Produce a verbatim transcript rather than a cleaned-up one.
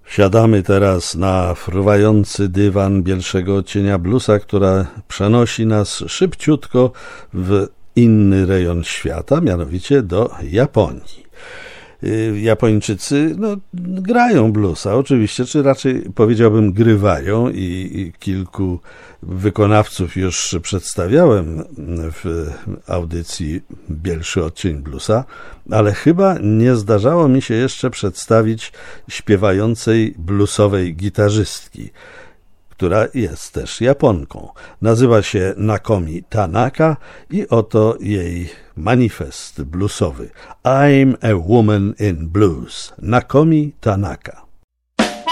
Siadamy teraz na fruwający dywan bielszego odcienia bluesa, która przenosi nas szybciutko w inny rejon świata, mianowicie do Japonii. Japończycy no, grają bluesa, oczywiście, czy raczej powiedziałbym grywają i, i kilku wykonawców już przedstawiałem w audycji Bielszy Odcień Bluesa, ale chyba nie zdarzało mi się jeszcze przedstawić śpiewającej bluesowej gitarzystki, która jest też Japonką. Nazywa się Nakomi Tanaka i oto jej manifest bluesowy. I'm a Woman in Blues. Nakomi Tanaka.